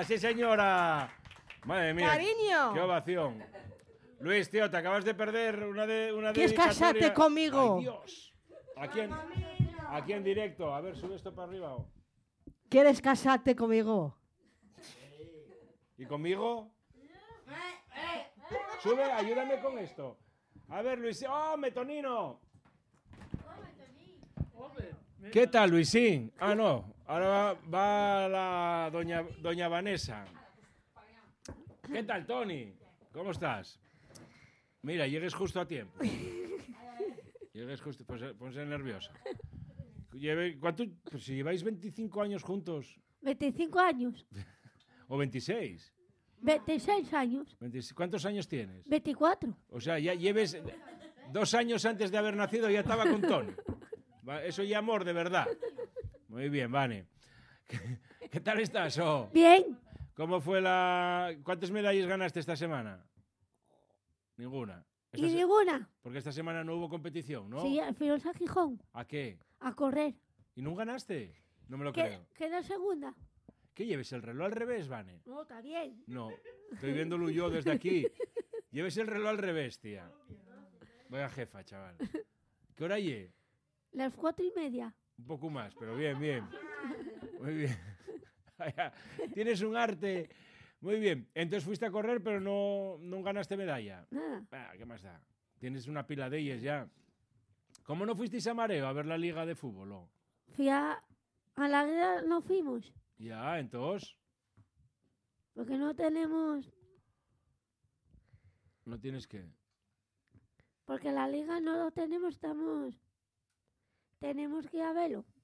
sí señora. Madre mía. Cariño. Qué ovación. Luis, tío, te acabas de perder una ¿Quieres casarte conmigo? Ay, Dios. Aquí en directo. A ver, sube esto para arriba. ¿Quieres casarte conmigo? ¿Y conmigo? Sube, ayúdame con esto. A ver, Luis. ¡Oh, Metonino! ¿Qué tal, Luisín? Ah, no. Ahora va la doña Vanessa. ¿Qué tal, Tony? ¿Cómo estás? Mira, llegues justo a tiempo. Llegues justo... Ponse nerviosa. ¿Cuánto? Pues si lleváis 25 años juntos. 25 años. ¿O 26? 26 años. ¿Cuántos años tienes? 24. O sea, ya lleves 2 años antes de haber nacido ya estaba con Tony. Eso ya amor, de verdad. Muy bien, Vane. ¿Qué tal estás? Oh? Bien. ¿Cómo fue ¿Cuántas medallas ganaste esta semana? Ninguna. ¿Y ninguna? Porque esta semana no hubo competición, ¿no? Sí, fuimos a Gijón. ¿A qué? A correr. ¿Y no ganaste? No me lo creo. Quedó segunda. ¿Qué lleves el reloj al revés, Vane? No, está bien. No, estoy viéndolo yo desde aquí. Lleves el reloj al revés, tía. Vaya jefa, chaval. ¿Qué hora lleve? Las 4:30. Un poco más, pero bien, bien. Muy bien. Tienes un arte. Muy bien. Entonces fuiste a correr, pero no ganaste medalla. Nada. ¿Qué más da? Tienes una pila de ellas ya. ¿Cómo no fuisteis a Mareo a ver la liga de fútbol? Oh? Fui a la liga, no fuimos. Ya, entonces. Porque no tenemos. ¿No tienes qué? Porque la liga no lo tenemos, tenemos que ir a verlo.